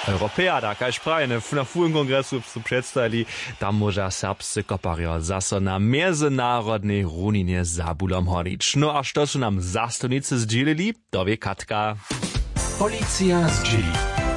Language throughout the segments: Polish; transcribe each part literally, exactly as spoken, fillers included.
Europäada, kaž prajne, na fujem kongresu su predstavili, tam moža serbscy kopario zaso na mezinárodnej runine zabulom hodič. No a što su nam zastonice zdžilili, to vie Katka. Policja zdžili.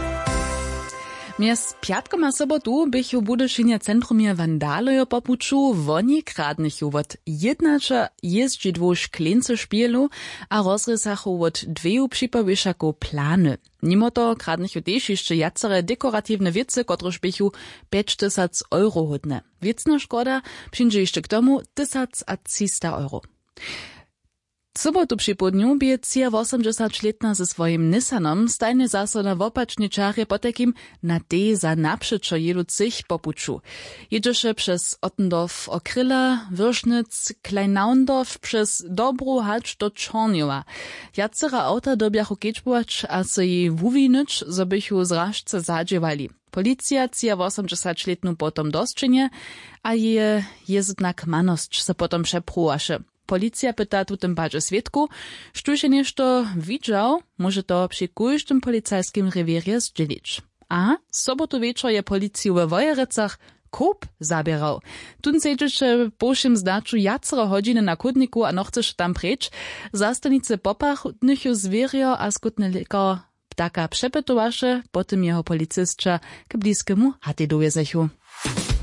Mjez piatkom a sobotu bychu Budyšinje centrumje vandalojo popuču, woni kradnichu wot jednača jezdžidwu šklence špielu a rozrysachu wot dveju připowiešaku plany. Mimo to kradnichu tež jeszcze jacere dekoratywne wiece, kotrež bychu pięć tysac euro hodne. Wiecna škoda přinže jeszcze k tomu tysac a trista euro. W sobotu przy południu bie cija osemdziesięcioletna ze swoim Nissanom stajnie zaso na wopaczniczarje potekim na tej za naprzeczo jeducych popuczu. Jedziеше przez Ottendorf Okryla, Wyrschnitz, Kleinaundorf przez Dobru hacz do Czorniowa. Jacera auta dobiachu kečbować, a se jej wuwinycz, zo bychu zrażce zadziewali. Policja cija osemdziesięcioletnu potom dostczynie, a je jezdnak manosć se potom przeprułaše. Policja pyta tu tym bardziej świadku, sztuś nešto widział, może to przy każdym policajskim rewirze zdzielić. A sobotu wieczór je policję we Wojerecach kup zabierał. Tun siedzisze po szym zdaczu jacero godziny na kudniku, a no chcesz tam precz. Zastanice popachnychu zwierio a skutny lekar ptaka przepytowaše, potem jeho policystka k bliskiemu hati dowiezechu.